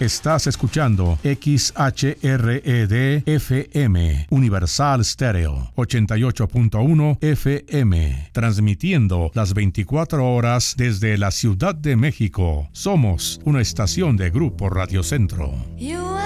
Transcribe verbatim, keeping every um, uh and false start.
Estás escuchando X H R E D F M, Universal Stereo, ochenta y ocho punto uno F M, transmitiendo las veinticuatro horas desde la Ciudad de México. Somos una estación de Grupo Radio Centro. You